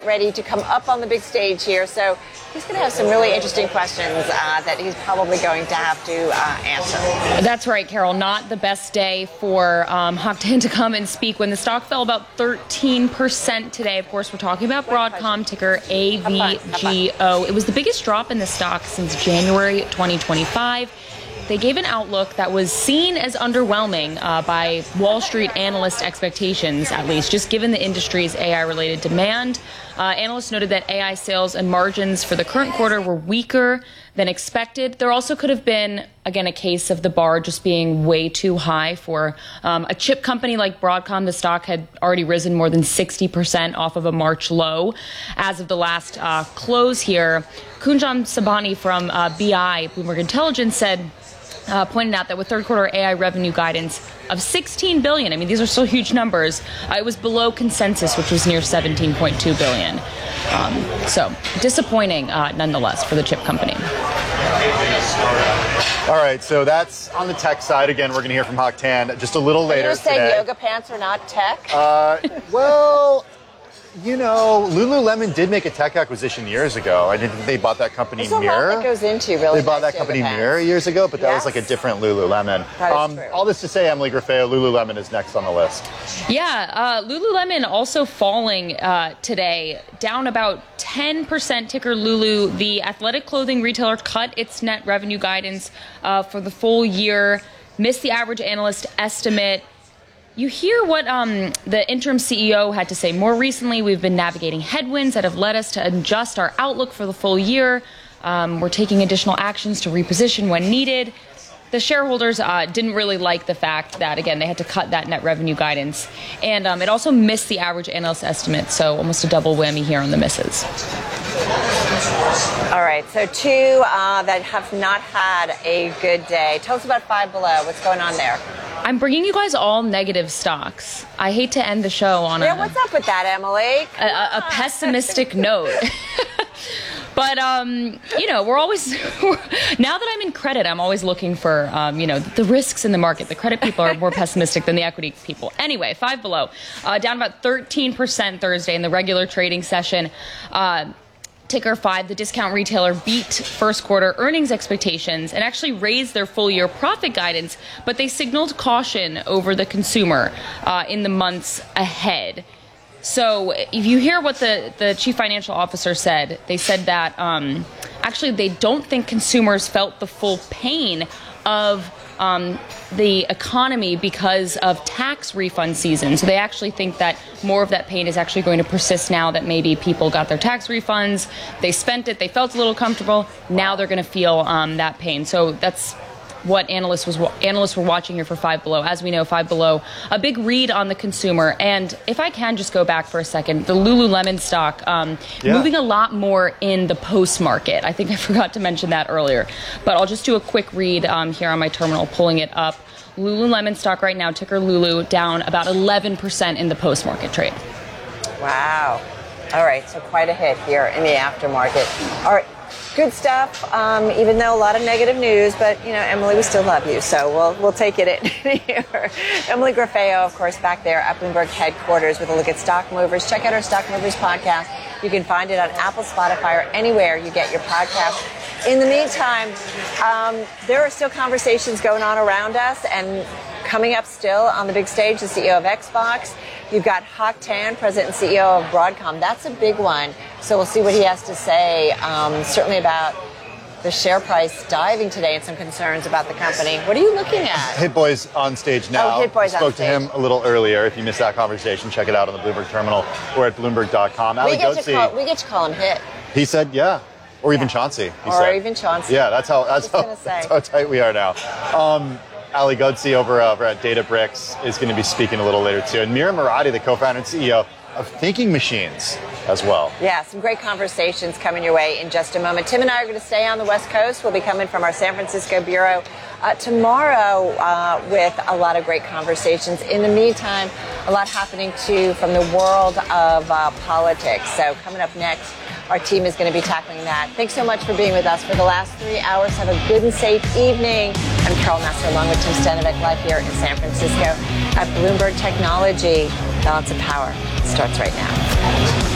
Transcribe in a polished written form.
ready to come up on the big stage here. So he's going to have some really interesting questions that he's probably going to have to answer. That's right, Carol. Not the best day for Hock Tan to come and speak when the stock fell about 13% today. Of course, we're talking about Broadcom, ticker AVGO. It was the biggest drop in the stock since January 2025. They gave an outlook that was seen as underwhelming by Wall Street analyst expectations, at least, just given the industry's AI-related demand. Analysts noted that AI sales and margins for the current quarter were weaker than expected. There also could have been, again, a case of the bar just being way too high for a chip company like Broadcom. The stock had already risen more than 60% off of a March low. As of the last close here, Kunjan Sabani from BI, Bloomberg Intelligence, pointed out that with third quarter AI revenue guidance of $16 billion, I mean, these are still huge numbers, it was below consensus, which was near $17.2 billion. So disappointing nonetheless for the chip company. All right, so that's on the tech side. Again, we're going to hear from Hock Tan just a little later today. You're saying yoga pants are not tech? Well, you know, Lululemon did make a tech acquisition years ago. I think they bought that company There's Mirror. A lot that goes into really. They bought that company Mirror years ago, but that was like a different Lululemon. That is true. All this to say, Emily Grafeo, Lululemon is next on the list. Yeah, Lululemon also falling today, down about 10%. Ticker Lulu. The athletic clothing retailer cut its net revenue guidance for the full year, missed the average analyst estimate. You hear what the interim CEO had to say. More recently, we've been navigating headwinds that have led us to adjust our outlook for the full year. We're taking additional actions to reposition when needed. The shareholders didn't really like the fact that, again, they had to cut that net revenue guidance. And it also missed the average analyst estimate, so almost a double whammy here on the misses. All right, so two that have not had a good day. Tell us about Five Below. What's going on there? I'm bringing you guys all negative stocks. I hate to end the show on what's up with that, Emily? A pessimistic note. But, you know, we're always, now that I'm in credit, I'm always looking for, you know, the risks in the market. The credit people are more pessimistic than the equity people. Anyway, Five Below, down about 13% Thursday in the regular trading session. Ticker 5, the discount retailer, beat first quarter earnings expectations and actually raised their full year profit guidance, but they signaled caution over the consumer in the months ahead. So if you hear what the chief financial officer said, they said that actually they don't think consumers felt the full pain of the economy because of tax refund season. So they actually think that more of that pain is actually going to persist now that maybe people got their tax refunds, they spent it, they felt a little comfortable, now they're going to feel that pain. So that's what analysts were watching here for Five Below. As we know, Five Below, a big read on the consumer. And if I can just go back for a second, the Lululemon stock moving a lot more in the post market. I think I forgot to mention that earlier, but I'll just do a quick read here on my terminal, pulling it up. Lululemon stock right now, ticker Lulu, down about 11% in the post market trade. Wow. All right, so quite a hit here in the aftermarket. All right. Good stuff, even though a lot of negative news, but, you know, Emily, we still love you, so we'll take it in here. Emily Grafeo, of course, back there at Bloomberg headquarters with a look at Stock Movers. Check out our Stock Movers podcast. You can find it on Apple, Spotify, or anywhere you get your podcast. In the meantime, there are still conversations going on around us, and coming up still on the big stage, the CEO of Xbox. You've got Hock Tan, President and CEO of Broadcom. That's a big one. So we'll see what he has to say, certainly about the share price diving today and some concerns about the company. What are you looking at? Hit Boy's on stage now. Oh, Hit Boy's on stage. Spoke to him a little earlier. If you missed that conversation, check it out on the Bloomberg terminal or at Bloomberg.com. We get to call him Hit. He said, yeah. Or even Chauncey, he said. Or even Chauncey. Yeah, that's how tight we are now. Ali Ghodsi over at Databricks is going to be speaking a little later too. And Mira Murati, the co-founder and CEO of Thinking Machines as well. Yeah, some great conversations coming your way in just a moment. Tim and I are going to stay on the West Coast. We'll be coming from our San Francisco bureau tomorrow with a lot of great conversations. In the meantime, a lot happening too from the world of politics. So coming up next, our team is going to be tackling that. Thanks so much for being with us for the last 3 hours. Have a good and safe evening. I'm Carol Nassar along with Tim Stenovec live here in San Francisco at Bloomberg Technology. Balance of Power starts right now.